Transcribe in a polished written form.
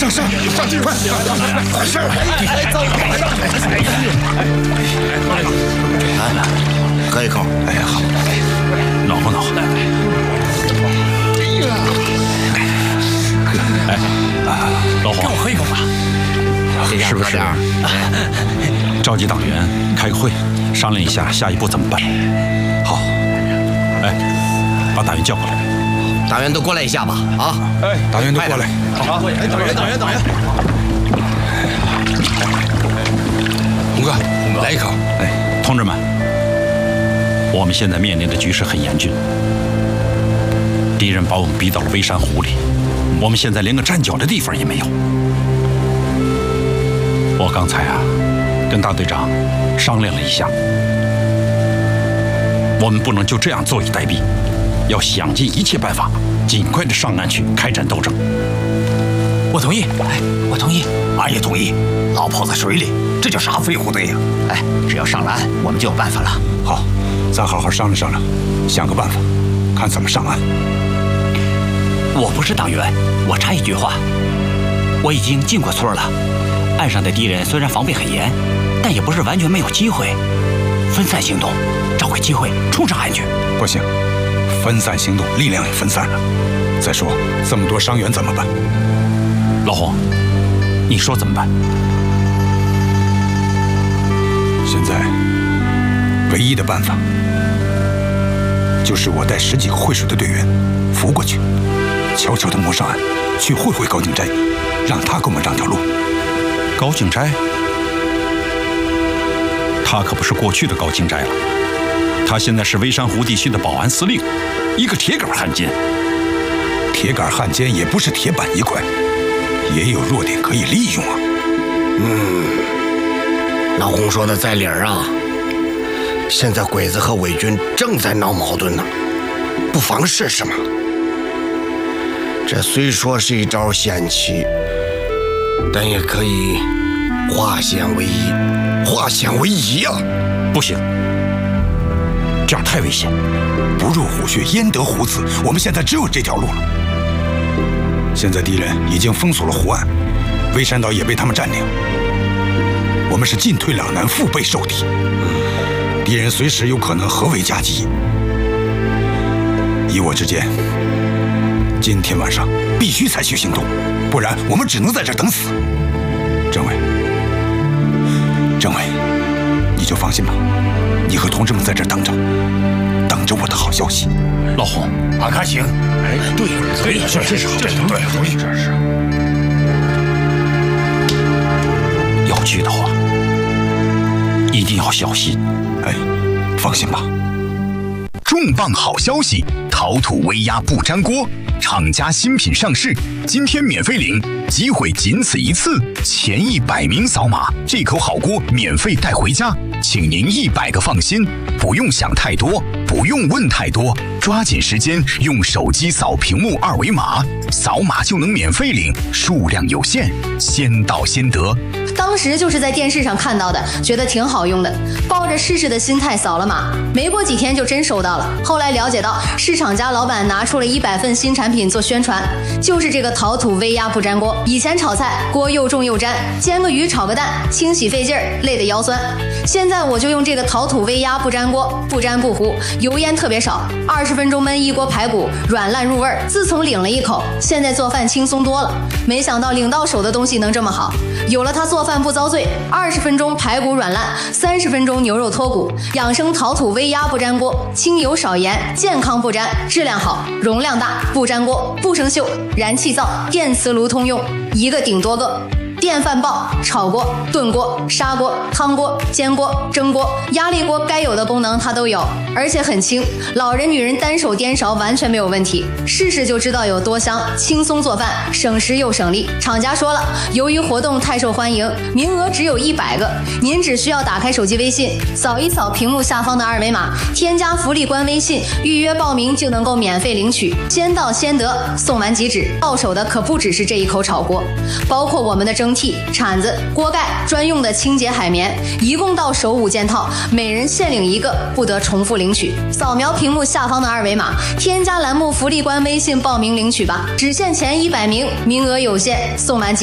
上去，快！是，来，喝一口。 哎呀，好，暖和暖和。哎，老黄， 让我喝一口吧。 是不是？召集党员开个会，商量一下下一步怎么办。好，哎，把党员叫过来。 党员都过来一下吧，啊！ 哎，党员都过来。 好，哎，党员。 红哥，来一口。 哎，同志们，我们现在面临的局势很严峻，敌人把我们逼到了微山湖里，我们现在连个站脚的地方也没有。我刚才跟大队长商量了一下，我们不能就这样坐以待毙，要想尽一切办法，尽快的上岸去开展斗争。 我同意，我同意，俺也同意。老泡在水里，这叫啥飞虎队呀？只要上了岸，我们就有办法了。 好，咱好好商量商量，想个办法，看怎么上岸。 我不是党员，我插一句话，我已经进过村了。岸上的敌人虽然防备很严，但也不是完全没有机会。分散行动，找回机会冲上岸去。 不行，分散行动，力量也分散了。再说这么多伤员怎么办？老洪，你说怎么办？现在唯一的办法就是我带10几个会水的队员浮过去，悄悄地摸上岸，去会会高景斋，让他给我们让条路。高景斋？他可不是过去的高景斋了，他现在是微山湖地区的保安司令，一个铁杆汉奸。铁杆汉奸也不是铁板一块，也有弱点可以利用啊。 老洪说的在理儿啊。现在鬼子和伪军正在闹矛盾呢，不妨试试嘛。这虽说是一招险棋，但也可以化险为夷，化险为夷啊！ 不行，这样太危险。不入虎穴，焉得虎子？我们现在只有这条路了。现在敌人已经封锁了湖岸，微山岛也被他们占领，我们是进退两难，腹背受敌。敌人随时有可能合围夹击。依我之见，今天晚上必须采取行动，不然我们只能在这儿等死。政委，你就放心吧，你和同志们在这儿等着我的好消息。老洪， 俺看行。对，可以，这是好，这是对，这是。 要去的话，一定要小心。放心吧。 重磅好消息！陶土微压不粘锅，厂家新品上市，今天免费领，机会仅此一次，前100名扫码，这口好锅免费带回家，请您100个放心，不用想太多，不用问太多，抓紧时间用手机扫屏幕2维码，扫码就能免费领，数量有限，先到先得。 当时就是在电视上看到的，觉得挺好用的，抱着试试的心态扫了码，没过几天就真收到了。后来了解到，市场家老板拿出了100份新产品做宣传，就是这个陶土微压不粘锅。以前炒菜锅又重又粘，煎个鱼炒个蛋清洗费劲儿，累得腰酸。现在我就用这个陶土微压不粘锅，不粘不糊，油烟特别少，20分钟焖一锅排骨，软烂入味儿。自从领了一口，现在做饭轻松多了。没想到领到手的东西能这么好，有了它做饭不遭罪，20分钟排骨软烂，30分钟牛肉脱骨。养生陶土微压不粘锅，清油少盐，健康不粘，质量好，容量大，不粘锅，不生锈，燃气灶、电磁炉通用，一个顶多个。电饭煲、炒锅、炖锅、砂锅、汤锅、煎锅、蒸锅、压力锅，该有的功能它都有，而且很轻，老人女人单手颠勺完全没有问题，试试就知道有多香，轻松做饭，省时又省力。厂家说了，由于活动太受欢迎，名额只有100个，您只需要打开手机微信，扫一扫屏幕下方的2维码，添加福利官微信，预约报名就能够免费领取，先到先得，送完即止。到手的可不只是这一口炒锅，包括我们的蒸屉、铲子、锅盖，专用的清洁海绵，一共到手5件套，每人限领1个，不得重复领取。扫描屏幕下方的2维码，添加栏目福利官微信报名领取吧，只限前100名，名额有限，送完即